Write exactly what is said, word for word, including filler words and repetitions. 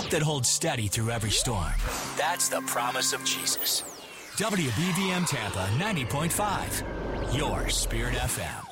hope that holds steady through every storm. That's the promise of Jesus. W B V M Tampa ninety point five, your Spirit F M.